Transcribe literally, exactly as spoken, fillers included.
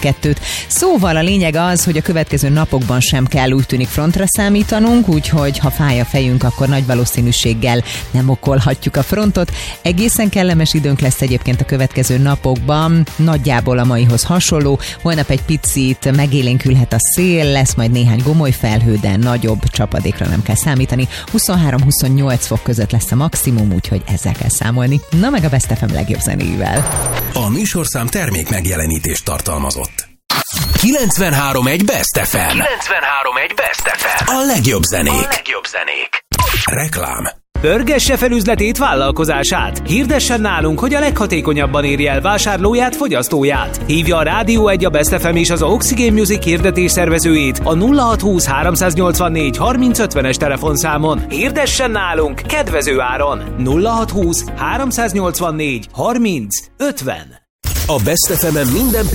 egy-kettőt. Szóval a lényeg az, hogy a következő napokban sem kell úgy tűnik frontra számítanunk, úgyhogy ha fáj a fejünk, akkor nagy valószínűséggel nem okolhatjuk a frontot. Egészen kellemes időnk lesz egyébként a következő napokban, nagyjából a maihoz hasonló. Holnap egy picit megélénkülhet a szél, lesz majd néhány gomoly felhő, de nagyobb csapadékra nem kell számítani. huszonhárom-huszonnyolc fok között lesz a maximum, úgyhogy ezzel kell számolni. Na meg a Best ef em legjobb zenéivel. A műsorszám termék megjelenítést tartalmazott. kilencvenhárom egy Best ef em. kilencvenhárom egy Best ef em. A legjobb zenék. A legjobb zenék. Reklám. Pörgesse fel üzletét, vállalkozását. Hirdessen nálunk, hogy a leghatékonyabban érje el vásárlóját, fogyasztóját. Hívja a Rádió egy, a Best ef em és az Oxygen Music hirdetés szervezőjét a nulla hat húsz háromszáznyolcvannégy harminc ötvenes telefonszámon. Hirdessen nálunk kedvező áron. nulla hat húsz háromszáznyolcvannégy harminc ötven. A Best ef em minden